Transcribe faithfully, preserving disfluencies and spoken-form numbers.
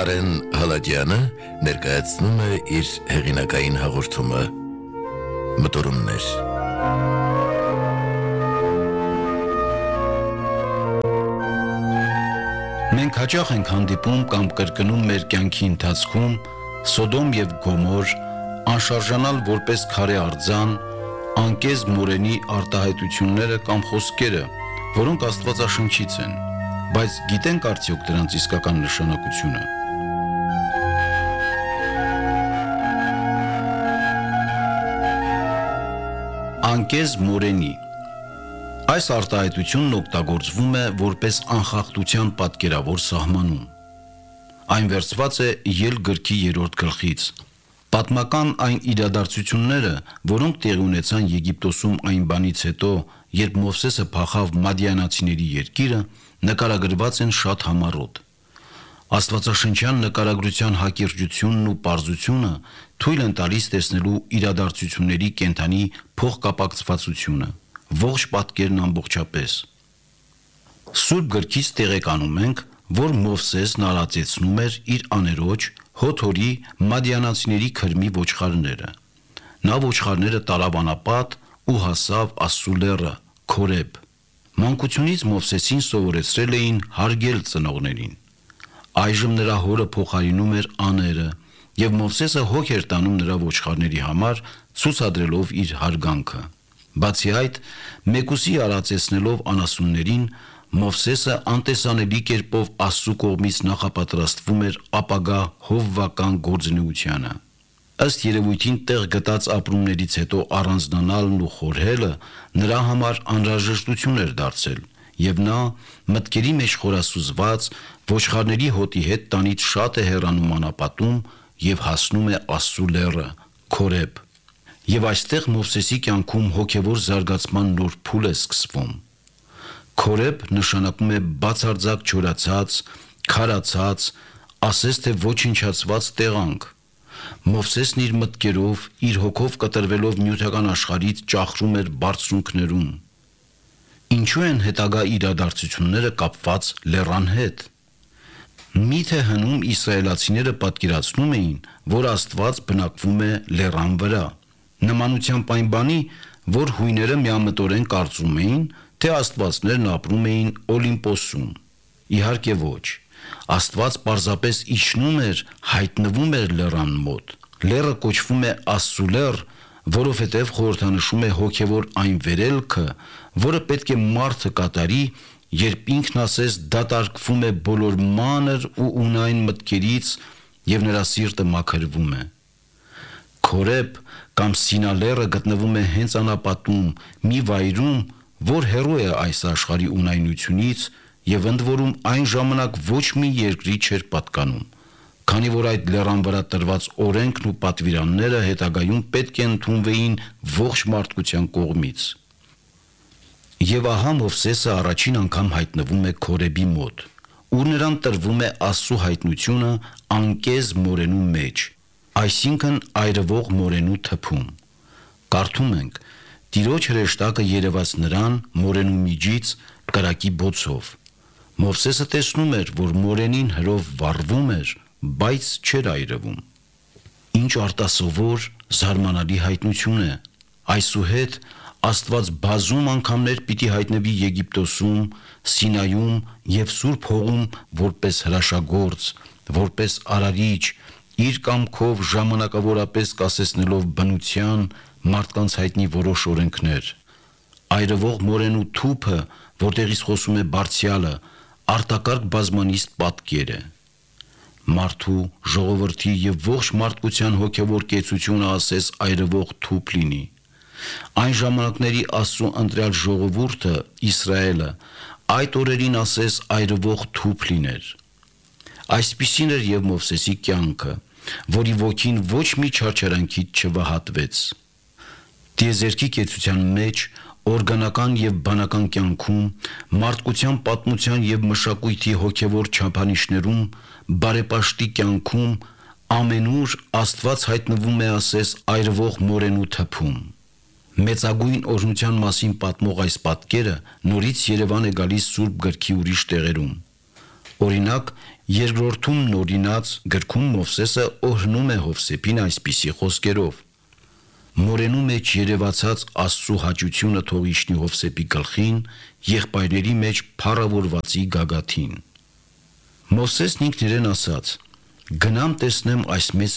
Արեն Հալաջյանը ներկայացնում է իր հեղինակային հաղորդումը Մտորումներ։ Մենք հաճախ ենք հանդիպում կամ կրկնում մեր կյանքի ընթացքում Սոդոմ եւ Գոմոր, անշարժանալ որպես քարե արձան, անկեզ մորենի արտահայտությունները կամ խոսքերը, որոնք աստվածաշնչից են, բայց գիտենք արդյոք դրանց իսկական նշանակությունը։ Անկեզ մորենի Այս արտահայտությունն օգտագործվում է որպես անխախտության պատկերավոր սահմանում։ Այն վերցված է Ել գրքի երրորդ գլխից։ Պատմական այն իրադարձությունները, որոնք տեղի ունեցան Եգիպտոսում այն բանից հետո, երբ Մովսեսը փախավ Մադիանացիների երկիրը, նկարագրված են շատ համառոտ։ Աստվածաշնչյան նկարագրության հակիրճությունն ու պարզությունը թույլ են տալիս տեսնելու իրադարձությունների կենդանի փոխկապակցվածությունը, ողջ պատկերն ամբողջապես։ Սուրբ գրքից տեղեկանում ենք, որ Մովսեսն արածեցնում էր իր աներոջ Հոթորի Մադիանացիների քրմի ոչխարները։ Նա ոչխարները տարավ անապատ ու հասավ Ասսու լեռը, Քորեբ։ Մանկությունից Մովսեսին սովորեցրել էին հարգել ծնողներին։ Այժմ նրա հորը փոխարինում էր աները, եւ Մովսեսը հոգ էր տանում նրա ոչխարների համար, ցուցադրելով իր հարգանքը։ Բացի այդ, մեկուսի արածեցնելով անասուններին, Մովսեսը անտեսանելի կերպով Աստծու կողմից նախապատրաստվում էր ապագա հովվական գործունեությանը։ Ըստ երևույթին տեղ գտած ապրումներից հետո առանձնանալն ու խորհելը նրա համար անհրաժեշտություն էր դարձել, եւ նա մտքերի մեջ խորասուզված ոչխարների հոտի հետ տանից շատ է հեռանում անապատում եւ հասնում է Ասսու լեռը, Քորեբ։ Եվ այստեղ Մովսեսի կյանքում հոգեվոր զարգացման նոր փուլ է սկսվում։ Քորեբ նշանակում է բացարձակ չորացած, քարացած, ասես թե ոչնչացված տեղանք։ Մովսեսն իր մտքերով, իր հոգով կտրվելով նյութական աշխարհից ճախրում էր բարձրունքներում։ Ինչու են հետագա իրադարձությունները կապված լեռան հետ։ Միթե հնում իսրայելացիները պատկերացնում էին, որ Աստված բնակվում է լեռան վրա։ Նմանությամբ այն բանի, որ հույները միամտորեն կարծում էին, թե աստվածներն ապրում էին Օլիմպոսում։ Իհարկե ոչ։ Աստված պարզապես իջնում էր, հայտնվում էր լեռան մոտ։ Լեռը կոչվում է Ասսու լեռ, որովհետև խորհրդանշում է հոգևոր այն վերելքը, որը պետք է մարդը կատարի, երբ ինքն ասես դատարկվում է բոլոր մանր ու ունայն մտքերից եւ նրա սիրտը մաքրվում է։ Քորեբ կամ Սինա լեռը գտնվում է հենց անապատում, մի վայրում, որ հեռու է այս աշխարհի ունայնությունից եւ ընդ որում այն ժամանակ ոչ մի երկրի չէր պատկանում, քանի որ այդ լեռան վրա տրված օրենքն ու պատվիրանները հետագայում պետք է ընդունվեին ողջ մարդկության կողմից։ Եվ ահա Մովսեսը առաջին անգամ հայտնվում է Քորեբի մոտ, ուր նրան տրվում է Աստծո հայտնությունը անկեզ մորենու մեջ, այսինքն այրվող մորենու թփում։ Կարդում ենք. Տիրոջ հրեշտակը երևաց նրան մորենու միջից կրակի բոցով։ Մովսեսը տեսնում էր, որ մորենին հրով վառվում էր, բայց չէր այրվում։ Ինչ արտասովոր, զարմանալի հայտնություն է։ Այսուհետ Աստված բազում անգամներ պիտի հայտնվի Եգիպտոսում, Սինայում եւ Սուրբ հողում որպես հրաշագործ, որպես արարիչ, իր կամքով ժամանակավորապես կասեցնելով բնության, մարդկանց հայտնի որոշ օրենքներ։ Այրվող մորենու թուփը, որտեղից խոսում է Բարձյալը, արտակարգ բազմանիստ պատկեր է։ Մարդու, ժողովրդի եւ ողջ մարդկության հոգեվոր կեցությունը ասես այրվող թուփ լինի։ Այն ժամանակների Աստծո ընտրյալ ժողովուրդը, Իսրայելը, այդ օրերին ասես այրվող թուփ լիներ։ Այսպիսին էր եւ Մովսեսի կյանքը, որի ոգին ոչ մի չարչարանքից չվհատվեց։ Տիեզերքի կեցության մեջ, օրգանական եւ բանական կյանքում, մարդկության պատմության եւ մշակույթի հոգեվոր չափանիշներում, բարեպաշտի կյանքում ամենուր Աստված հայտնվում է ասես այրվող մորենու թփում։ Մեծագույն օրհնության մասին պատմող այս պատկերը նորից Երևան է գալիս Սուրբ գրքի ուրիշ տեղերում։ Օրինակ, երկրորդում նորինած գրքում Մովսեսը օրհնում է Հովսեփին այսպիսի խոսքերով. Մորենու մեջ երևացած Աստծո հաճությունը թող իջնի Հովսեփի գլխին, եղբայրների մեջ փառավորվածի գագաթին։ Մովսեսն ինքն իրեն ասաց. գնամ տեսնեմ այս մեծ